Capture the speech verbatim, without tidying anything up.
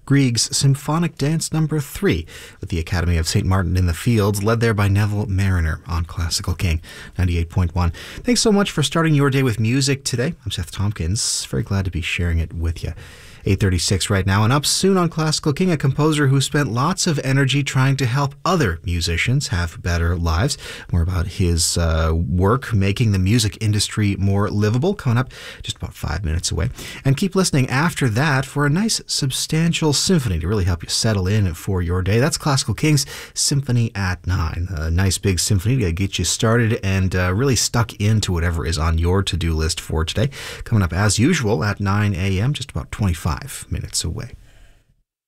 Grieg's Symphonic Dance Number three with the Academy of Saint Martin in the Fields, led there by Neville Marriner on Classical King ninety-eight point one. Thanks so much for starting your day with music today. I'm Seth Tompkins. Very glad to be sharing it with you. eight thirty-six right now, and up soon on Classical King, a composer who spent lots of energy trying to help other musicians have better lives. More about his uh, work making the music industry more livable, coming up just about five minutes away. And keep listening after that for a nice substantial symphony to really help you settle in for your day. That's Classical King's Symphony at Nine. A nice big symphony to get you started and uh, really stuck into whatever is on your to-do list for today. Coming up as usual at nine a.m., just about twenty-five minutes away.